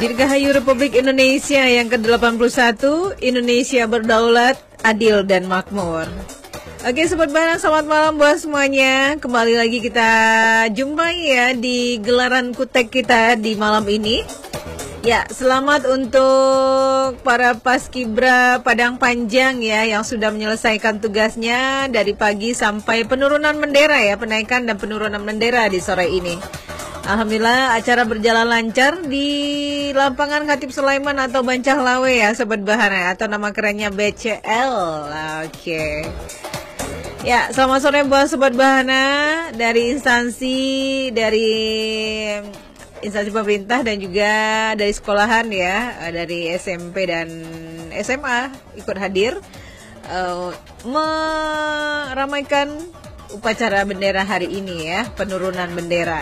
Dirgahayu Republik Indonesia yang ke-81, Indonesia berdaulat, adil dan makmur. Oke Sobat Bahanan, selamat malam buat semuanya. Kembali lagi kita jumpai ya di gelaran kutek kita di malam ini. Ya, selamat untuk para paskibra Padang Panjang ya yang sudah menyelesaikan tugasnya dari pagi sampai penurunan bendera ya, penaikan dan penurunan bendera di sore ini. Alhamdulillah acara berjalan lancar di lapangan Khatib Sulaiman atau Bancahlawe ya Sobat Bahana, atau nama kerennya BCL. Oke. Ya, selamat sore buat Sobat Bahana dari instansi pemerintah dan juga dari sekolahan ya, dari SMP dan SMA ikut hadir meramaikan upacara bendera hari ini ya, penurunan bendera.